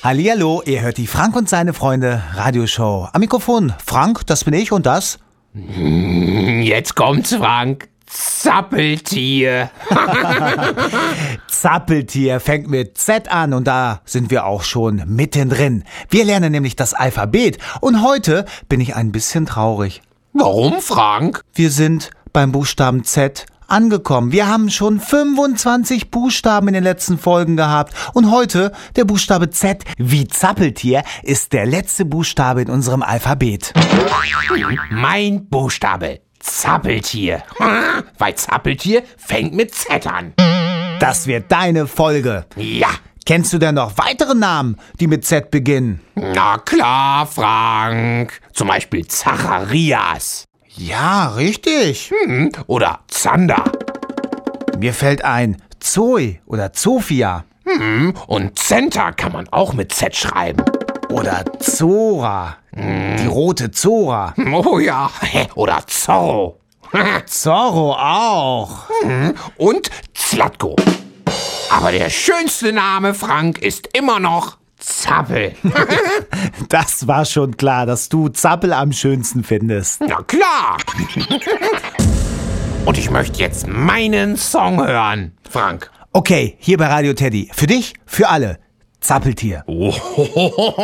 Hallihallo, ihr hört die Frank und seine Freunde Radioshow. Am Mikrofon Frank, das bin ich und das? Jetzt kommt's, Frank. Zappeltier. Zappeltier fängt mit Z an und da sind wir auch schon mittendrin. Wir lernen nämlich das Alphabet und heute bin ich ein bisschen traurig. Warum, Frank? Wir sind beim Buchstaben Z angekommen. Wir haben schon 25 Buchstaben in den letzten Folgen gehabt. Und heute, der Buchstabe Z wie Zappeltier, ist der letzte Buchstabe in unserem Alphabet. Mein Buchstabe. Zappeltier. Weil Zappeltier fängt mit Z an. Das wird deine Folge. Ja. Kennst du denn noch weitere Namen, die mit Z beginnen? Na klar, Frank. Zum Beispiel Zacharias. Ja, richtig. Oder Zander. Mir fällt ein Zoe oder Zofia. Und Center kann man auch mit Z schreiben. Oder Zora. Die rote Zora. Oh ja. Oder Zorro. Zorro auch. Und Zlatko. Aber der schönste Name, Frank, ist immer noch Zappel. Das war schon klar, dass du Zappel am schönsten findest. Na klar. Und ich möchte jetzt meinen Song hören, Frank. Okay, hier bei Radio Teddy. Für dich, für alle. Zappeltier. Oh.